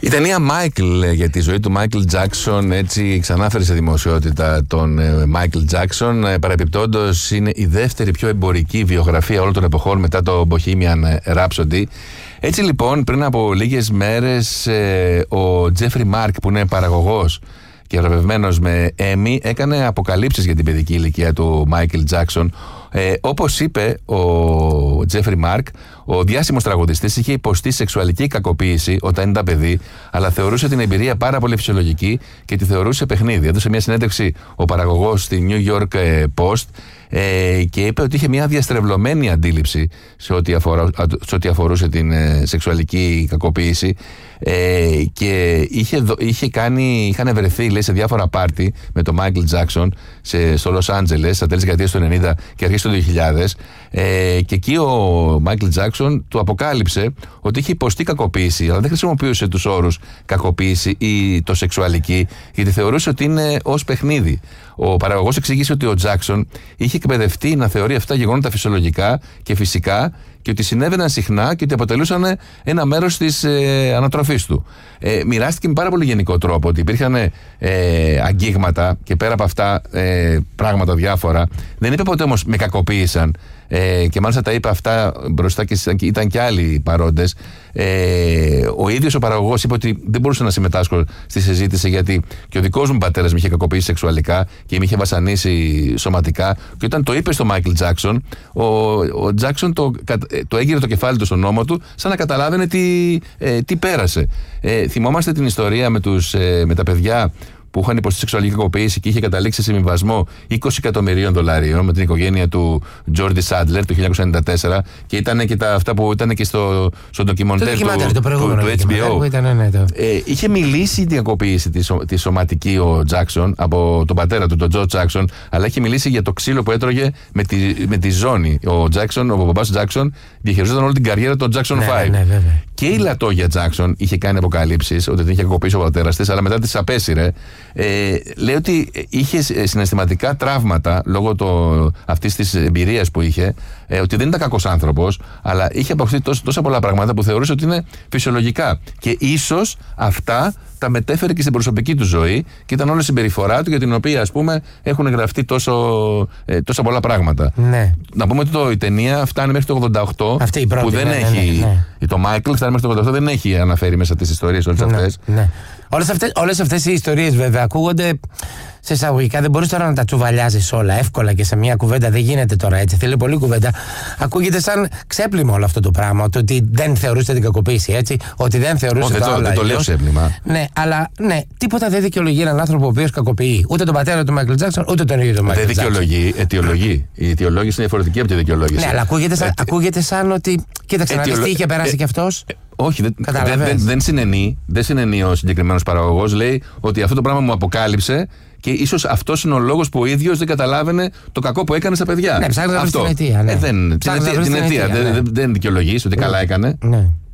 Η ταινία Michael για τη ζωή του Michael Jackson έτσι ξανάφερε σε δημοσιότητα τον Michael Jackson. Παρεπιπτόντως είναι η δεύτερη πιο εμπορική βιογραφία όλων των εποχών μετά το Bohemian Rhapsody. Έτσι λοιπόν πριν από λίγες μέρες ο Jeffrey Mark, που είναι παραγωγός και βραβευμένος με Emmy, έκανε αποκαλύψεις για την παιδική ηλικία του Michael Jackson. Όπως είπε ο Jeffrey Mark, ο διάσημος τραγουδιστής είχε υποστεί σεξουαλική κακοποίηση όταν ήταν παιδί, αλλά θεωρούσε την εμπειρία πάρα πολύ φυσιολογική και τη θεωρούσε παιχνίδι. Έδωσε μια συνέντευξη ο παραγωγός στη New York Post και είπε ότι είχε μια διαστρεβλωμένη αντίληψη σε ό,τι αφορούσε την σεξουαλική κακοποίηση και είχαν βρεθεί, λέει, σε διάφορα πάρτι με τον Michael Jackson στο Λος Άντζελες στα τέλη της δεκαετίας του 90 και αρχές του 2000 και εκεί ο Michael Jackson του αποκάλυψε ότι είχε υποστεί κακοποίηση, αλλά δεν χρησιμοποιούσε τους όρους κακοποίηση ή το σεξουαλική, γιατί θεωρούσε ότι είναι ως παιχνίδι. Ο παραγωγός εξήγησε ότι ο Jackson είχε εκπαιδευτεί να θεωρεί αυτά γεγονότα φυσιολογικά και φυσικά και ότι συνέβαιναν συχνά και ότι αποτελούσαν ένα μέρος της ανατροφής του. Μοιράστηκε με πάρα πολύ γενικό τρόπο ότι υπήρχαν αγγίγματα και πέρα από αυτά πράγματα διάφορα. Δεν είπε ποτέ όμως με κακοποίησαν. Και μάλιστα τα είπε αυτά μπροστά και ήταν και άλλοι παρόντες. Ο ίδιος ο παραγωγός είπε ότι δεν μπορούσε να συμμετάσχω στη συζήτηση γιατί και ο δικός μου πατέρας με είχε κακοποιήσει σεξουαλικά και με είχε βασανίσει σωματικά. Και όταν το είπε στο Michael Jackson, ο Jackson το έγειρε το κεφάλι του στον ώμο του, σαν να καταλάβαινε τι πέρασε. Θυμόμαστε την ιστορία με τα παιδιά που είχαν υποστεί σεξουαλική κακοποίηση και είχε καταλήξει σε συμβιβασμό $20 εκατομμυρίων με την οικογένεια του Τζόρντι Σάντλερ το 1994 και ήταν και αυτά που ήταν και στο ντοκιμοντέρ του HBO. Είχε μιλήσει για την κακοποίηση τη σωματική ο Τζάκσον από τον πατέρα του, τον Τζο Τζάκσον, αλλά είχε μιλήσει για το ξύλο που έτρωγε με τη ζώνη. Ο μπαμπάς Τζάκσον διαχειριζόταν όλη την καριέρα των Jackson 5. Και η Λατόγια Τζάκσον είχε κάνει αποκαλύψεις ότι την είχε κακοποιήσει ο πατέρας της, αλλά μετά της απέσυρε. Λέει ότι είχε συναισθηματικά τραύματα λόγω αυτής της εμπειρίας που είχε, ότι δεν ήταν κακός άνθρωπος, αλλά είχε αποκτήσει τόσα πολλά πράγματα που θεωρούσε ότι είναι φυσιολογικά. Και ίσως αυτά τα μετέφερε και στην προσωπική του ζωή και ήταν όλη η συμπεριφορά του για την οποία, ας πούμε, έχουν γραφτεί τόσα πολλά πράγματα. Ναι. Να πούμε ότι η ταινία φτάνει μέχρι το 88. Αυτή η πρώτη, που δεν έχει. Το Michael φτάνει μέχρι το 88, δεν έχει αναφέρει μέσα τις ιστορίες όλες αυτές. Ναι. Όλες αυτές οι ιστορίες βέβαια ακούγονται σε εισαγωγικά, δεν μπορείς τώρα να τα τσουβαλιάζεις όλα εύκολα και σε μια κουβέντα, δεν γίνεται τώρα έτσι, θέλει πολύ κουβέντα. Ακούγεται σαν ξέπλυμα όλο αυτό το πράγμα, ότι δεν θεωρούσε την κακοποίηση έτσι, ότι δεν θεωρούσε τα άλλα. Δεν το λέω ξέπλυμα. Ναι, αλλά ναι, τίποτα δεν δικαιολογεί έναν άνθρωπο ο οποίος κακοποιεί ούτε τον πατέρα του Michael Jackson, ούτε τον ίδιο τον Michael Jackson. Δεν δικαιολογεί, αιτιολογεί. Η αιτιολόγηση είναι διαφορετική από τη δικαιολόγηση. Ναι, αλλά ακούγεται σαν ότι. Κοίταξε να δεις τι είχε περάσει κι αυτός. Όχι, δεν συνενεί ο συγκεκριμένος παραγωγός. Λέει ότι αυτό το πράγμα μου αποκάλυψε και ίσως αυτός είναι ο λόγος που ο ίδιος δεν καταλάβαινε το κακό που έκανε στα παιδιά. Ναι, ψάχνει να βρει την αιτία. Την αιτία. Δεν δικαιολογείς ότι καλά έκανε. Ναι.